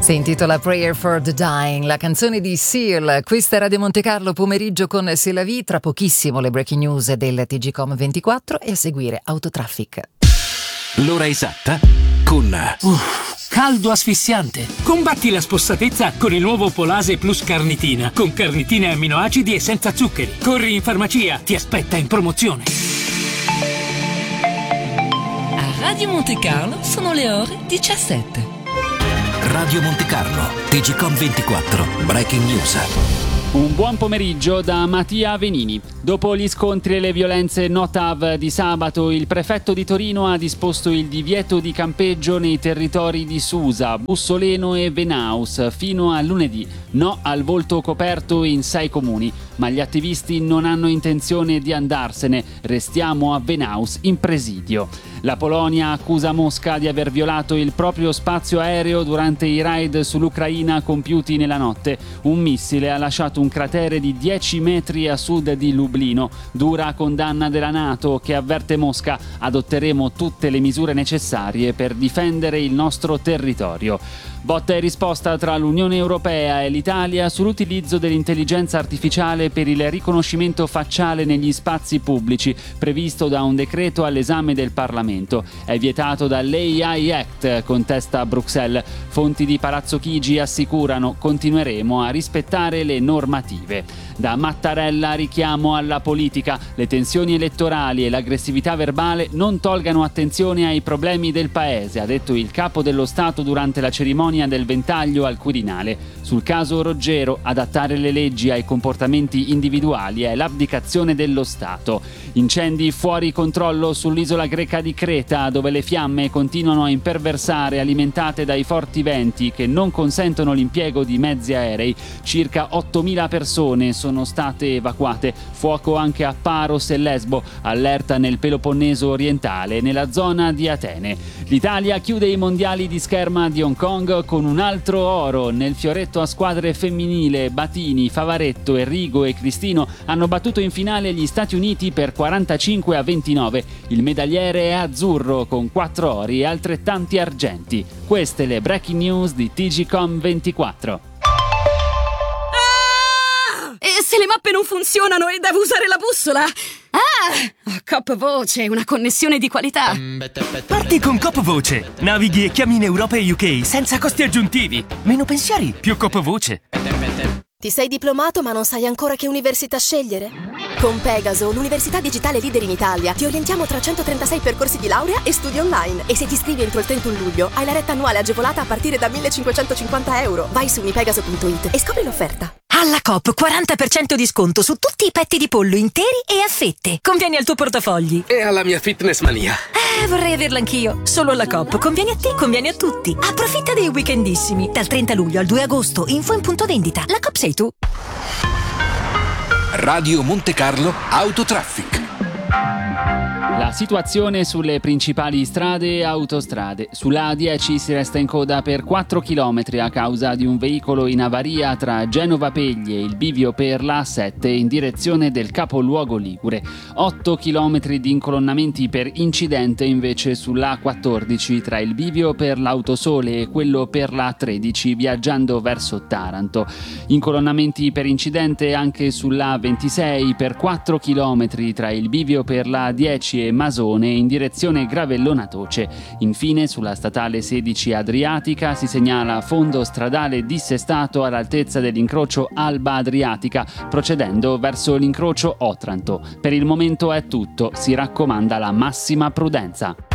Si intitola Prayer for the Dying, la canzone di Seal. Questa è Radio Monte Carlo pomeriggio con C'est la vie. Tra pochissimo le breaking news del TGcom 24 e a seguire Autotraffic. L'ora esatta con caldo asfissiante. Combatti la spossatezza con il nuovo Polase Plus Carnitina, con carnitine, amminoacidi e senza zuccheri. Corri in farmacia, ti aspetta in promozione. A Radio Monte Carlo sono le ore 17. Radio Monte Carlo, TGcom 24, breaking news. Un buon pomeriggio da Mattia Venini. Dopo gli scontri e le violenze Notav di sabato, il prefetto di Torino ha disposto il divieto di campeggio nei territori di Susa, Bussoleno e Venaus fino a lunedì. No al volto coperto in 6 comuni, ma gli attivisti non hanno intenzione di andarsene. Restiamo a Venaus in presidio. La Polonia accusa Mosca di aver violato il proprio spazio aereo durante i raid sull'Ucraina compiuti nella notte. Un missile ha lasciato un cratere di 10 metri a sud di Lublino. Dura condanna della NATO che avverte Mosca: adotteremo tutte le misure necessarie per difendere il nostro territorio. Botta e risposta tra l'Unione Europea e l'Italia sull'utilizzo dell'intelligenza artificiale per il riconoscimento facciale negli spazi pubblici, previsto da un decreto all'esame del Parlamento. È vietato dall'AI Act, contesta Bruxelles. Fonti di Palazzo Chigi assicurano: continueremo a rispettare le normative. Da Mattarella richiamo alla politica. Le tensioni elettorali e l'aggressività verbale non tolgano attenzione ai problemi del paese, ha detto il capo dello Stato durante la cerimonia del ventaglio al Quirinale. Sul caso Roggero, adattare le leggi ai comportamenti individuali è l'abdicazione dello Stato. Incendi fuori controllo sull'isola greca di Creta, dove le fiamme continuano a imperversare, alimentate dai forti venti che non consentono l'impiego di mezzi aerei. Circa 8.000 persone sono state evacuate. Fuoco anche a Paros e Lesbo, allerta nel Peloponneso orientale, nella zona di Atene. L'Italia chiude i mondiali di scherma di Hong Kong con un altro oro. Nel fioretto a squadre femminile, Batini, Favaretto, Enrico e Cristino hanno battuto in finale gli Stati Uniti per 45-29. Il medagliere è azzurro con 4 ori e altrettanti argenti. Queste le breaking news di TGcom 24. E se le mappe non funzionano e devo usare la bussola? Cop Voce, una connessione di qualità. Parti con Cop Voce. Navighi e chiami in Europa e UK senza costi aggiuntivi. Meno pensieri, più Cop Voce. Ti sei diplomato ma non sai ancora che università scegliere? Con Pegaso, l'università digitale leader in Italia, ti orientiamo tra 136 percorsi di laurea e studi online. E se ti iscrivi entro il 31 luglio, hai la retta annuale agevolata a partire da €1.550. Vai su unipegaso.it e scopri l'offerta. Alla Coop 40% di sconto su tutti i petti di pollo interi e a fette. Conviene al tuo portafogli. E alla mia fitness mania. Vorrei averla anch'io. Solo alla Coop. Conviene a te, conviene a tutti. Approfitta dei weekendissimi. Dal 30 luglio al 2 agosto. Info in punto vendita. La Coop sei tu. Radio Monte Carlo Autotraffic. La situazione sulle principali strade e autostrade. Sulla A10 si resta in coda per 4 km a causa di un veicolo in avaria tra Genova Pegli e il bivio per la A7 in direzione del capoluogo ligure. 8 km di incolonnamenti per incidente invece sulla A14 tra il bivio per l'Autosole e quello per la A13 viaggiando verso Taranto. Incolonnamenti per incidente anche sulla A26 per 4 km tra il bivio per la A10 e Masone in direzione Gravellona Toce. Infine sulla statale 16 Adriatica si segnala fondo stradale dissestato all'altezza dell'incrocio Alba Adriatica, procedendo verso l'incrocio Otranto. Per il momento è tutto, si raccomanda la massima prudenza.